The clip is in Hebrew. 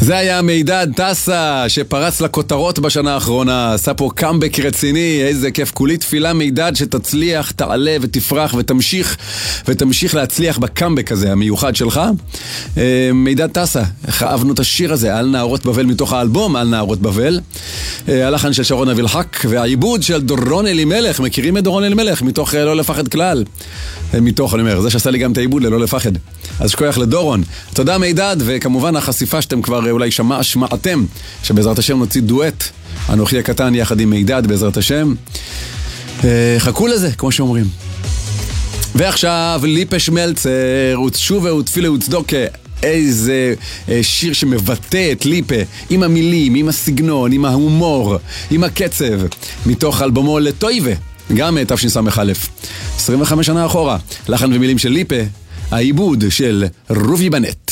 זה היה מידד טסה שפרץ לכותרות בשנה האחרונה, עשה פה קאמבק רציני, איזה כיף, כולי תפילה מידד שתצליח, תעלה ותפרח ותמשיך להצליח בקאמבק הזה המיוחד שלך. מידד טסה, איך אהבנו את השיר הזה, על נערות בבל, מתוך האלבום על נערות בבל, הלחן של שרון אבילחק והעיבוד של דורון אלימלך, מכירים את דורון אלימלך? מתוך לא לפחד כלל, מתוך, אני אומר, זה שעשה לי גם את העיבוד ללא לפחד, אז שכוח לדורון. תודה מידד, וכמובן החשיפה שאתם כבר אולי שמעתם, שבעזרת השם נוציא דואט, אנוכי הקטן יחד עם מידד בעזרת השם. חכו לזה, כמו שאומרים. ועכשיו ליפה שמלצר, ותשובה ותפילה וצדוקה, איזה שיר שמבטא את ליפה, עם המילים, עם הסגנון, עם ההומור, עם הקצב, מתוך אלבומו לטויבה, גם תשס"א, 25 שנה אחורה, לחן ומילים של ליפה, העיבוד של רובי בנט.